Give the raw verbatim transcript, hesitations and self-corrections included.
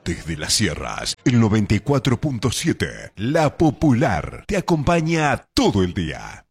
Desde las sierras, el noventa y cuatro punto siete, La Popular, te acompaña todo el día.